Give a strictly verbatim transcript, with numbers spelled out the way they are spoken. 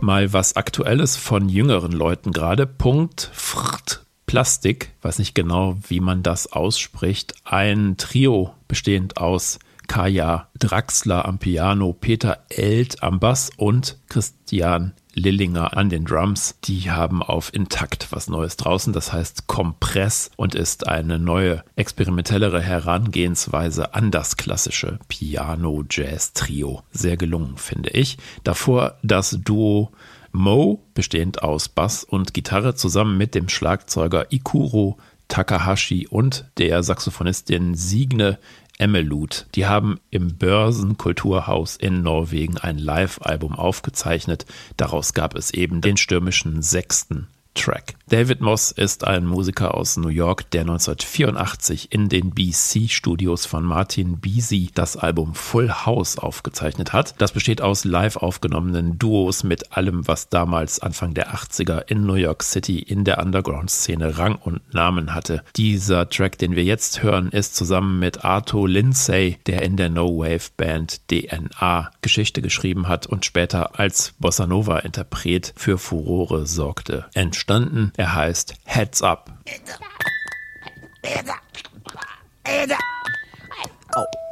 Mal was Aktuelles von jüngeren Leuten gerade. Punkt Frt Plastik, weiß nicht genau, wie man das ausspricht. Ein Trio bestehend aus Kaya Draxler am Piano, Peter Eld am Bass und Christian Lillinger an den Drums. Die haben auf Intakt was Neues draußen, das heißt Kompress und ist eine neue, experimentellere Herangehensweise an das klassische Piano-Jazz-Trio. Sehr gelungen, finde ich. Davor das Duo Mo, bestehend aus Bass und Gitarre, zusammen mit dem Schlagzeuger Ikuro Takahashi und der Saxophonistin Signe Emmelut. Die haben im Börsenkulturhaus in Norwegen ein Live-Album aufgezeichnet. Daraus gab es eben den stürmischen sechsten Track. David Moss ist ein Musiker aus New York, der neunzehnhundertvierundachtzig in den B C-Studios von Martin Bisi das Album Full House aufgezeichnet hat. Das besteht aus live aufgenommenen Duos mit allem, was damals Anfang der achtziger in New York City in der Underground-Szene Rang und Namen hatte. Dieser Track, den wir jetzt hören, ist zusammen mit Arto Lindsay, der in der No-Wave-Band D N A Geschichte geschrieben hat und später als Bossa-Nova-Interpret für Furore sorgte, entstanden. Er heißt Heads Up. Oh.